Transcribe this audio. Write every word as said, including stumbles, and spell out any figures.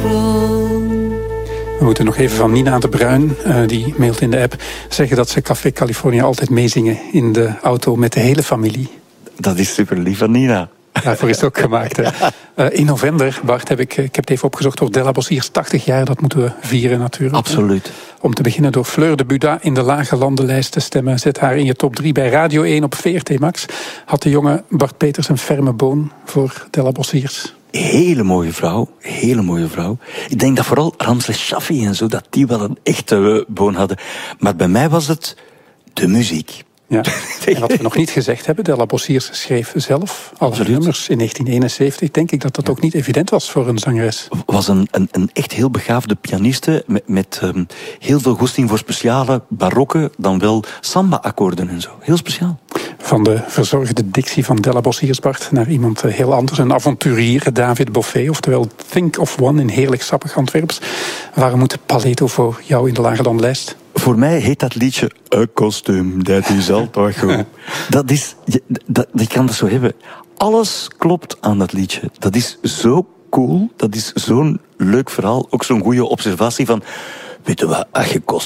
grond. We moeten nog even van Nina de Bruin, uh, die mailt in de app, zeggen dat ze Café California altijd meezingen in de auto met de hele familie. Dat is super lief van Nina. Daarvoor is het ook gemaakt. Hè. Uh, in november, Bart, heb ik, ik heb het even opgezocht, door Della Bossiers tachtig jaar. Dat moeten we vieren natuurlijk. Absoluut. Om te beginnen door Fleur de Buda in de lage landenlijst te stemmen. Zet haar in je top drie bij Radio één op V R T Max. Had de jonge Bart Peters een ferme boon voor Della Bossiers. Hele mooie vrouw, hele mooie vrouw. Ik denk dat vooral Ramses Shaffi en zo, dat die wel een echte boon hadden. Maar bij mij was het de muziek. Ja. En wat we nog niet gezegd hebben, Della Bossiers schreef zelf alle Absoluut. nummers in negentien eenenzeventig. Denk ik dat dat ook niet evident was voor een zangeres. Was een, een, een echt heel begaafde pianiste met, met um, heel veel goesting voor speciale barokke, dan wel samba-akkoorden en zo. Heel speciaal. Van de verzorgde dictie van Della Bossiers, Bart, naar iemand heel anders. Een avonturier, David Boffet, oftewel Think of One in heerlijk sappig Antwerps. Waarom moet Paleto voor jou in de lage landlijst? Voor mij heet dat liedje een kostuum, dat is altijd goed. Dat is, je, dat, je kan dat zo hebben. Alles klopt aan dat liedje. Dat is zo cool, dat is zo'n leuk verhaal. Ook zo'n goede observatie van, weet je wat, als je